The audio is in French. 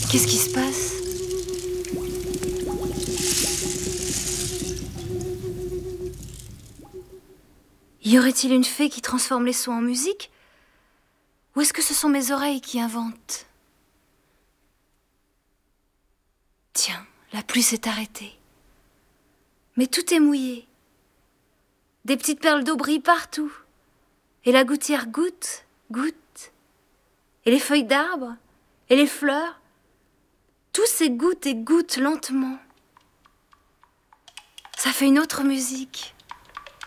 Qu'est-ce qui se passe? Y aurait-il une fée qui transforme les sons en musique? Ou est-ce que ce sont mes oreilles qui inventent? Tiens, la pluie s'est arrêtée. Mais tout est mouillé. Des petites perles d'eau brillent partout. Et la gouttière goutte, goutte. Et les feuilles d'arbres, et les fleurs, tout s'égoutte et goûte lentement. Ça fait une autre musique.